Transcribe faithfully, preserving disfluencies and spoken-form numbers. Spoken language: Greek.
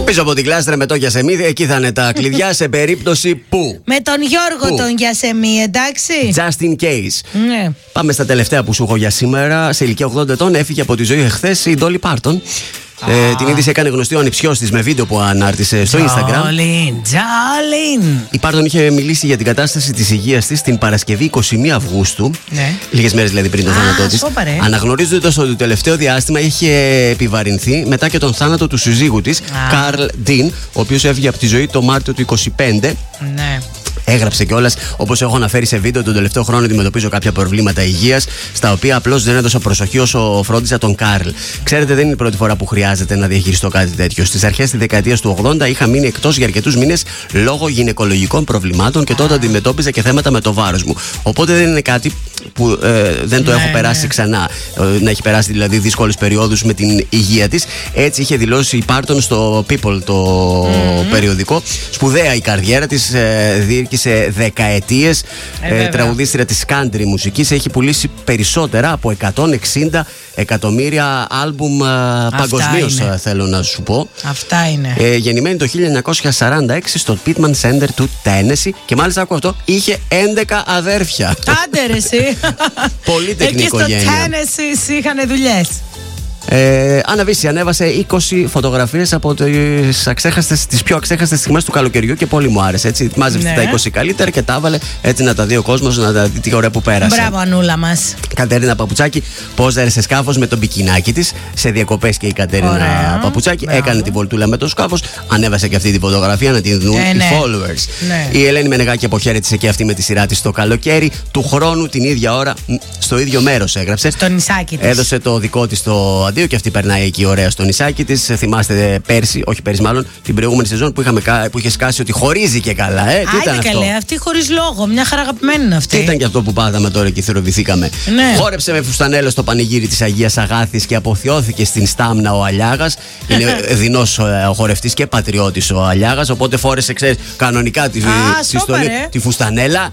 Πίσω από την κλάστρα με το Γιασεμί, εκεί θα είναι τα κλειδιά σε περίπτωση που. Με τον Γιώργο που? τον Γιασεμί, εντάξει. Just in case. Ναι. Πάμε στα τελευταία που σου έχω για σήμερα. Σε ηλικία ογδόντα ετών έφυγε από τη ζωή εχθές η Dolly Parton. Ε, την είδηση έκανε γνωστή ο ανιψιός της με βίντεο που ανάρτησε στο Instagram. Τζόλιν, Τζόλιν. Η Πάρτον είχε μιλήσει για την κατάσταση της υγείας της την Παρασκευή εικοστή πρώτη Αυγούστου. Ναι. Λίγες μέρες δηλαδή πριν τον θάνατό της. Αναγνωρίζοντας ότι το τελευταίο διάστημα είχε επιβαρυνθεί μετά και τον θάνατο του συζύγου της, Καρλ Ντίν, ο οποίος έφυγε από τη ζωή το Μάρτιο του είκοσι πέντε. Ναι. Έγραψε κιόλας, όπως έχω αναφέρει σε βίντεο, τον τελευταίο χρόνο αντιμετωπίζω κάποια προβλήματα υγείας, στα οποία απλώς δεν έδωσα προσοχή όσο φρόντιζα τον Καρλ. Ξέρετε, δεν είναι η πρώτη φορά που χρειάζεται να διαχειριστώ κάτι τέτοιο. Στις αρχές της δεκαετίας του ογδόντα είχα μείνει εκτός για αρκετούς μήνες λόγω γυναικολογικών προβλημάτων και τότε αντιμετώπιζα και θέματα με το βάρος μου. Οπότε δεν είναι κάτι που ε, δεν το ναι, έχω περάσει ναι. ξανά. Ε, να έχει περάσει δηλαδή δύσκολες περιόδους με την υγεία της. Έτσι είχε δηλώσει η Πάρτον στο People, το mm-hmm. περιοδικό. Σπουδαία η καριέρα της, ε, διήρκησε δεκαετίες. Ε, ε, τραγουδίστρια της country μουσικής. Έχει πουλήσει περισσότερα από εκατόν εξήντα εκατομμύρια άλμπουμ παγκοσμίως, θέλω να σου πω. Αυτά είναι. Ε, γεννημένη το χίλια εννιακόσια σαράντα έξι στο Pittman Center του Tennessee και μάλιστα ακούω αυτό, είχε έντεκα αδέρφια. Άντε ρε εσύ. Πολύ τεχνή οικογένεια. Εκεί στο Tennessee είχαν δουλειές. Ε, Άννα Βύση ανέβασε είκοσι φωτογραφίες από τις, αξέχαστες, τις πιο αξέχαστες στιγμές του καλοκαιριού και πολύ μου άρεσε. Έτσι, μάζεψε ναι. τα είκοσι καλύτερα και τα έβαλε έτσι να τα δει ο κόσμος, να τα δει τι ωραία που πέρασε. Μπράβο, Ανούλα μας. Κατέρινα Παπουτσάκη πόζαρε σε σκάφος με τον μπικινάκι της. Σε διακοπές και η Κατέρινα ωραία. Παπουτσάκη. Μπράβο. Έκανε την βολτούλα με το σκάφος. Ανέβασε και αυτή την φωτογραφία να την δουν ε, οι ναι. followers. Ναι. Η Ελένη Μενεγάκη αποχαιρέτησε και αυτή με τη σειρά της το καλοκαίρι του χρόνου την ίδια ώρα στο ίδιο μέρος έγραψε. Στο νησάκι της. Έδωσε το δικό της το αντίο και αυτή περνάει εκεί ωραία στο νησάκι της. Θυμάστε πέρσι, όχι πέρσι μάλλον, την προηγούμενη σεζόν που, είχαμε, που είχε σκάσει ότι χωρίζει και καλά. Ε, τι Α, ήταν αυτό. Καλέ, αυτή χωρίς λόγο. Μια χαρά αγαπημένη είναι αυτή. Τι ήταν και αυτό που πάθαμε τώρα και θεροβηθήκαμε. Ναι. Χόρεψε με φουστανέλο στο πανηγύρι της Αγίας Αγάθης και αποθιώθηκε στην Στάμνα ο Αλιάγας. Είναι δεινός ο χορευτής και πατριώτης ο Αλιάγας. Οπότε φόρεσε, ξέρεις, κανονικά τη, Α, τη, στολή, τη φουστανέλα.